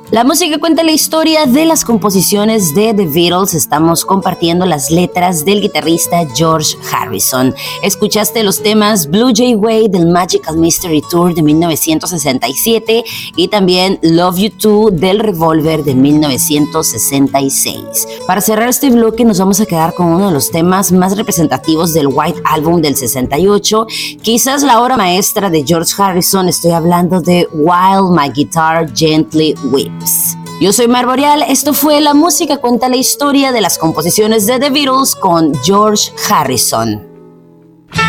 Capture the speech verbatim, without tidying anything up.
La música cuenta la historia de las composiciones de The Beatles. Estamos compartiendo las letras del guitarrista George Harrison. Escuchaste los temas Blue Jay Way del Magical Mystery Tour de mil novecientos sesenta y siete y también Love You Too del Revolver de mil novecientos sesenta y seis. Para cerrar este bloque nos vamos a quedar con uno de los temas más representativos del White Album del sesenta y ocho, quizás la obra maestra de George Harrison. Estoy hablando de While My Guitar Gently Weeps. Yo soy Mar Boreal, esto fue La Música Cuenta la Historia de las composiciones de The Beatles con George Harrison.